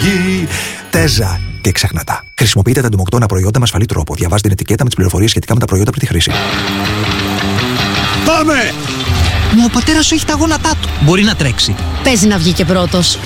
επιλογή. Τέζα. Και ξεχνάτα. Χρησιμοποιείτε τα εντομοκτώνα προϊόντα με ασφαλή τρόπο. Διαβάστε την ετικέτα με τις πληροφορίες σχετικά με τα προϊόντα πριν τη χρήση. Πάμε! Μα ο πατέρας σου έχει τα γόνατά του. Μπορεί να τρέξει. Παίζει να βγει και πρώτος.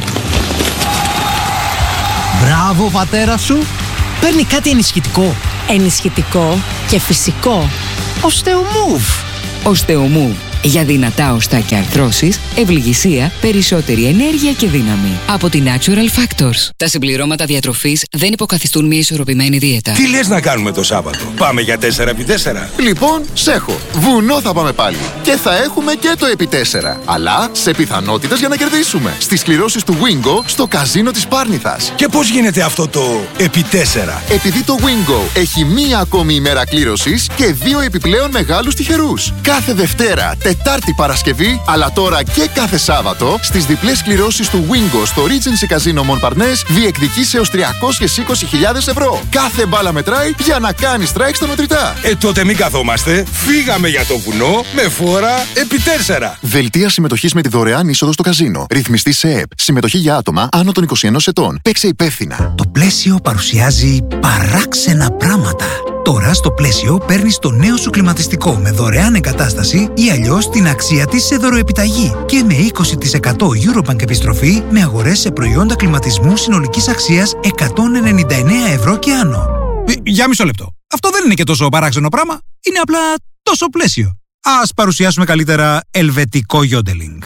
Μπράβο, ο πατέρας σου. Παίρνει κάτι ενισχυτικό. Ενισχυτικό και φυσικό. Osteomove. Osteomove. Για δυνατά οστά και αρθρώσεις, ευληγησία, περισσότερη ενέργεια και δύναμη. Από τη Natural Factors. Τα συμπληρώματα διατροφής δεν υποκαθιστούν μια ισορροπημένη δίαιτα. Τι λες να κάνουμε το Σάββατο? Πάμε για 4x4. Λοιπόν, σέχω. Βουνό θα πάμε πάλι. Και θα έχουμε και το επί 4. Αλλά σε πιθανότητες για να κερδίσουμε. Στις κληρώσεις του Wingo στο καζίνο της Πάρνηθας. Και πώς γίνεται αυτό το επί 4? Επειδή το Wingo έχει μία ακόμη ημέρα κλήρωσης και 2 επιπλέον μεγάλους τυχερούς. Κάθε Δευτέρα, Τετάρτη, Παρασκευή, αλλά τώρα και κάθε Σάββατο, στις διπλές κληρώσεις του Wingo στο Regency Casino Montparnasse διεκδικείς έως 320.000 ευρώ. Κάθε μπάλα μετράει για να κάνει strike στα μετρητά. Τότε μην καθόμαστε. Φύγαμε για το βουνό με φόρα επί 4. Δελτία συμμετοχής με τη δωρεάν είσοδο στο καζίνο. Ρυθμιστή σε ΕΠ. Συμμετοχή για άτομα άνω των 21 ετών. Παίξε υπεύθυνα. Το Πλαίσιο παρουσιάζει παράξενα πράγματα. Τώρα στο Πλαίσιο παίρνεις το νέο σου κλιματιστικό με δωρεάν εγκατάσταση ή αλλιώς την αξία της σε δωροεπιταγή και με 20% Eurobank επιστροφή με αγορές σε προϊόντα κλιματισμού συνολικής αξίας 199 ευρώ και άνω. Για μισό λεπτό. Αυτό δεν είναι και τόσο παράξενο πράγμα. Είναι απλά τόσο Πλαίσιο. Ας παρουσιάσουμε καλύτερα ελβετικό γιόντελινγκ.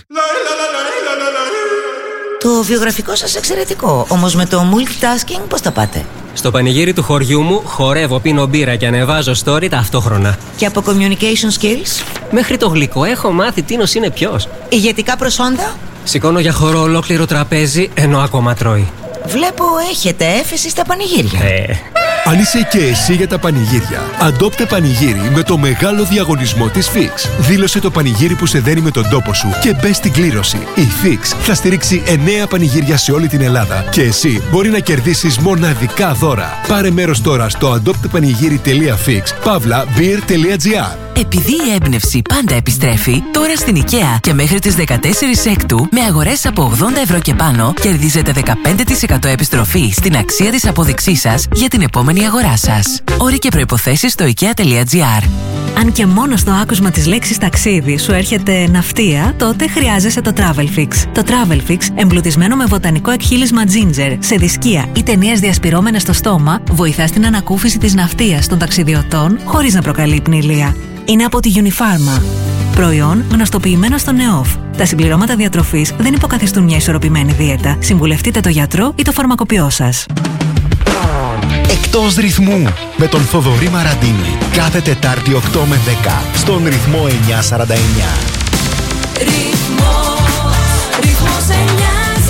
Το βιογραφικό σας εξαιρετικό, όμως με το multitasking πώς τα πάτε? Στο πανηγύρι του χωριού μου χορεύω, πίνω μπύρα και ανεβάζω story ταυτόχρονα. Και από communication skills? Μέχρι το γλυκό έχω μάθει τίνος είναι ποιος. Ηγετικά προσόντα? Σηκώνω για χορό ολόκληρο τραπέζι ενώ ακόμα τρώει. Βλέπω έχετε έφεση στα πανηγύρια. Αν είσαι και εσύ για τα πανηγύρια, αντόπτε πανηγύρι με το μεγάλο διαγωνισμό της Fix. Δήλωσε το πανηγύρι που σε δένει με τον τόπο σου και μπες στην κλήρωση. Η Fix θα στηρίξει 9 πανηγύρια σε όλη την Ελλάδα και εσύ μπορεί να κερδίσεις μοναδικά δώρα. Πάρε μέρος τώρα στο adoptepανηγύρι.fix/beer.gr. Επειδή η έμπνευση πάντα επιστρέφει, τώρα στην IKEA και μέχρι τις 14 Έκτου, με αγορές από 80 ευρώ και πάνω, κερδίζετε 15% επιστροφή στην αξία της απόδειξής σας για την επόμενη αγορά σας. Όροι και προϋποθέσεις στο IKEA.gr. Αν και μόνο στο άκουσμα της λέξης ταξίδι σου έρχεται ναυτία, τότε χρειάζεσαι το Travelfix. Το Travelfix, εμπλουτισμένο με βοτανικό εκχύλισμα ginger, σε δισκία ή ταινίες διασπυρώμενες στο στόμα, βοηθά στην ανακούφιση της ναυτίας των ταξιδιωτών χωρίς να προκαλεί πνηλεία. Είναι από τη Unifarma. Προϊόν γνωστοποιημένο στο ΝΕΟΦ. Τα συμπληρώματα διατροφής δεν υποκαθιστούν μια ισορροπημένη δίαιτα. Συμβουλευτείτε το γιατρό ή το φαρμακοποιό σας. Εκτός ρυθμού με τον Θοδωρή Μαραντίνη. Κάθε Τετάρτη 8 με 10 στον ρυθμό 949. Ρυθμός 949.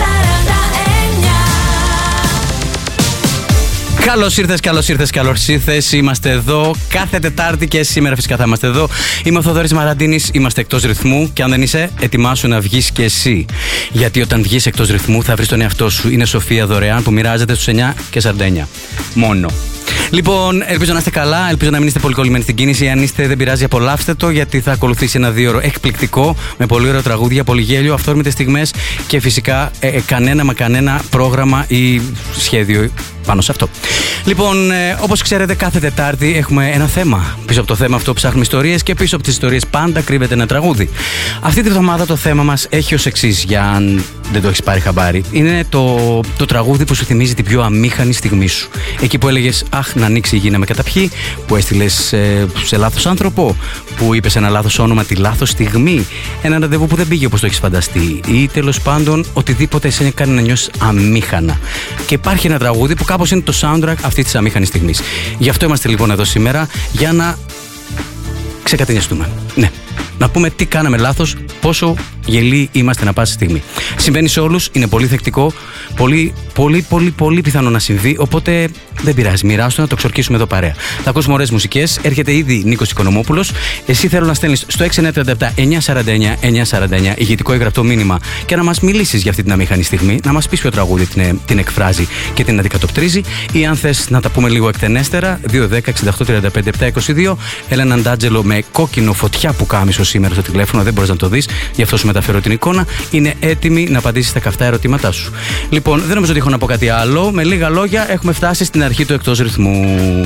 Καλώς ήρθες. Είμαστε εδώ κάθε Τετάρτη και σήμερα φυσικά θα είμαστε εδώ. Είμαι ο Θοδωρής Μαραντίνης, είμαστε εκτός ρυθμού και αν δεν είσαι, ετοιμάσου να βγεις και εσύ. Γιατί όταν βγεις εκτός ρυθμού θα βρεις τον εαυτό σου. Είναι Σοφία δωρεάν που μοιράζεται στους 9:49. Μόνο. Λοιπόν, ελπίζω να είστε καλά, ελπίζω να μην είστε πολύ κολλημένοι στην κίνηση. Αν είστε, δεν πειράζει, απολαύστε το, γιατί θα ακολουθήσει ένα 2ωρο εκπληκτικό με πολύ ωραία τραγούδια, πολύ γέλιο, αυθόρμητες στιγμές και φυσικά κανένα πρόγραμμα ή σχέδιο πάνω σε αυτό. Λοιπόν, όπως ξέρετε, κάθε Τετάρτη έχουμε ένα θέμα. Πίσω από το θέμα αυτό ψάχνουμε ιστορίες και πίσω από τις ιστορίες πάντα κρύβεται ένα τραγούδι. Αυτή τη βδομάδα το θέμα μας έχει ως εξής, για αν δεν το έχεις πάρει χαμπάρι. Είναι το τραγούδι που σου θυμίζει την πιο αμήχανη στιγμή σου. Εκεί που έλεγες «Αχ, να ανοίξει η γη να με καταπιεί», που έστειλες σε λάθος άνθρωπο, που είπες ένα λάθος όνομα τη λάθος στιγμή, ένα ραντεβού που δεν πήγε όπως το έχεις φανταστεί, ή τέλος πάντων οτιδήποτε εσένα κάνει να νιώσεις αμήχανα. Και υπάρχει ένα τραγούδι που κάπως είναι το soundtrack αυτής της αμήχανης στιγμής. Γι' αυτό είμαστε λοιπόν εδώ σήμερα, για να ξεκατενιαστούμε. Ναι. Να πούμε τι κάναμε λάθος, πόσο γελοί είμαστε να πάση στιγμή. Συμβαίνει σε όλους, είναι πολύ θεκτικό, πολύ πιθανό να συμβεί, οπότε δεν πειράζει, μοιράσου να το ξορκίσουμε εδώ παρέα. Θα ακούσουμε ωραίες μουσικές, έρχεται ήδη Νίκος Οικονομόπουλος. Εσύ θέλω να στέλνεις στο 6937-949-949 ηχητικό ή γραπτό μήνυμα και να μας μιλήσεις για αυτή την αμήχανη στιγμή, να μας πεις ποιο τραγούδι την εκφράζει και την αντικατοπτρίζει, ή αν θες να τα πούμε λίγο εκτενέστερα, 210-68-35-722, Έλενα Ντάτζελο με κόκκινο φωτιά που κάμισο πίσω σήμερα στο τηλέφωνο, δεν μπορείς να το δεις, γι' αυτό σου μεταφέρω την εικόνα. Είναι έτοιμη να απαντήσει στα καυτά ερωτήματά σου. Λοιπόν, δεν νομίζω ότι έχω να πω κάτι άλλο. Με λίγα λόγια, έχουμε φτάσει στην αρχή του εκτός ρυθμού.